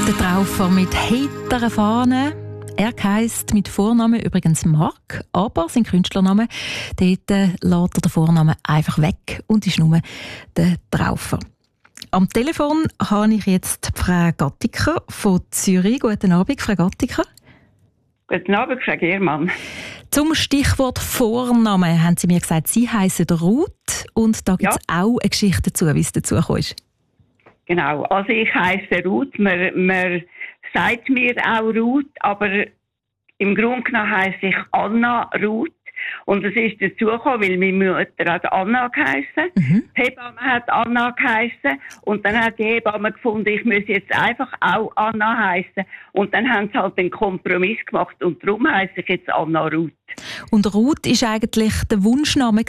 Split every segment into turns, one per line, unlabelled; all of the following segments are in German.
Der Traufer mit heiteren Fahnen. Er heisst mit Vornamen übrigens Mark, aber sein Künstlername, dort lässt er den Vornamen einfach weg und ist nur der Traufer. Am Telefon habe ich jetzt Frau Gattiker von Zürich. Guten Abend, Frau Gattiker.
Guten Abend, Frau Germann.
Zum Stichwort Vornamen haben Sie mir gesagt, Sie heissen Ruth und da gibt es auch eine Geschichte dazu, wie es dazu gekommen ist.
Genau, also ich heisse Ruth, man sagt mir auch Ruth, aber im Grunde genommen heisse ich Anna Ruth. Und es ist dazu gekommen, weil meine Mutter hat Anna geheissen, die Hebamme hat Anna geheissen und dann hat die Hebamme gefunden, ich muss jetzt einfach auch Anna heissen. Und dann haben sie halt einen Kompromiss gemacht und darum heisse ich jetzt Anna Ruth.
Und Ruth war eigentlich der Wunschname,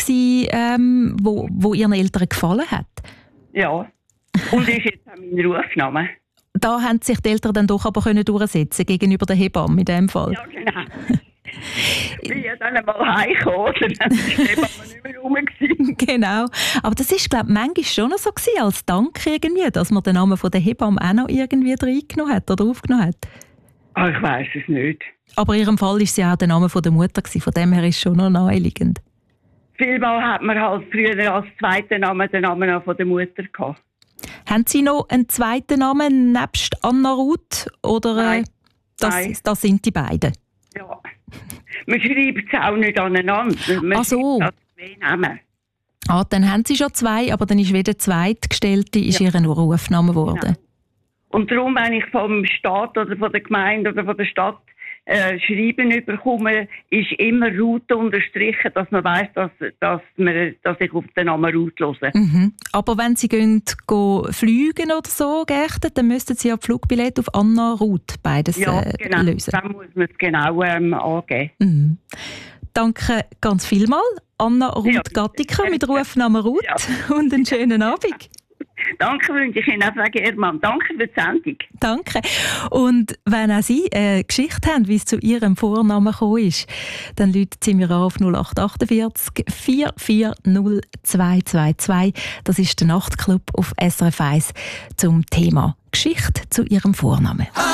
wo Ihren Eltern gefallen hat?
Ja, und ist jetzt auch mein Rufname.
Da haben sich die Eltern dann doch aber durchsetzen gegenüber der Hebamme in dem Fall.
Ja, genau. Ich bin ja dann einmal heimgekommen, oder? Dann war die Hebamme nicht mehr rum.
Genau. Aber das war, glaube ich, manchmal schon noch so gewesen, als Dank irgendwie, dass man den Namen von der Hebamme auch noch irgendwie reingenommen hat oder aufgenommen hat.
Ah, ich weiss es nicht.
Aber in Ihrem Fall war es ja auch der Name von der Mutter gewesen. Von dem her ist es schon noch naheliegend.
Vielmal hat man halt früher als zweiten Namen den Namen von der Mutter gehabt.
Haben Sie noch einen zweiten Namen nebst Anna Ruth? Oder
Nein.
Das sind die beiden?
Ja. Man schreibt es auch nicht aneinander. Man
so.
schreibt zwei Namen.
Dann haben Sie schon zwei, aber dann ist wieder der Zweitgestellte Ihr nur Rufname geworden.
Genau. Und darum, wenn ich vom Staat oder von der Gemeinde oder von der Stadt Schreiben bekomme, ist immer Ruth unterstrichen, dass man weiss, dass ich auf den Namen Ruth höre.
Aber wenn Sie fliegen oder so, geächtet, dann müssten Sie ja die Flugbillette auf Anna Ruth beides
genau.
lösen.
Dann muss man es genau angeben.
Danke ganz vielmals, Anna Ruth Gattiker mit Rufnamen Ruth und einen schönen Abend.
Danke, wünsche ich Ihnen auch, Frau Germann. Danke für die Sendung.
Danke. Und wenn auch Sie eine Geschichte haben, wie es zu Ihrem Vornamen gekommen ist, dann rufen Sie mir an auf 0848 440 222. Das ist der Nachtclub auf SRF 1 zum Thema Geschichte zu Ihrem Vornamen.